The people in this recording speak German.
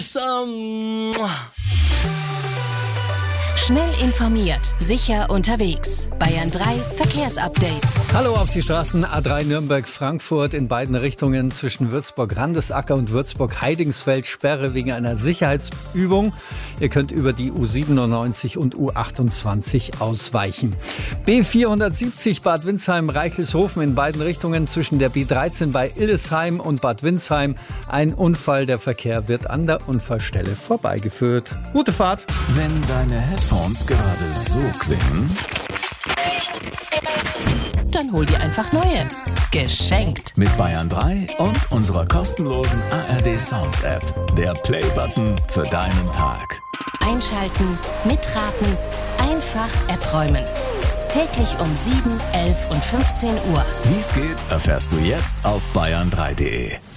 Schnell informiert, sicher unterwegs. Bayern 3 Verkehrsupdate. Hallo auf die Straßen A3 Nürnberg-Frankfurt in beiden Richtungen zwischen Würzburg-Randesacker und Würzburg-Heidingsfeld Sperre wegen einer Sicherheitsübung. Ihr könnt über die U97 und U28 ausweichen. B470 Bad Windsheim-Reichelshofen in beiden Richtungen zwischen der B13 bei Illesheim und Bad Windsheim. Ein Unfall, der Verkehr wird an der Unfallstelle vorbeigeführt. Gute Fahrt! Wenn deine Headphones gerade so klingen, Dann hol dir einfach neue. Geschenkt. mit Bayern 3 und unserer kostenlosen ARD Sounds App. Der Play-Button für deinen Tag. Einschalten, mitraten, einfach App räumen. Täglich um 7, 11 und 15 Uhr. Wie es geht, erfährst du jetzt auf bayern3.de.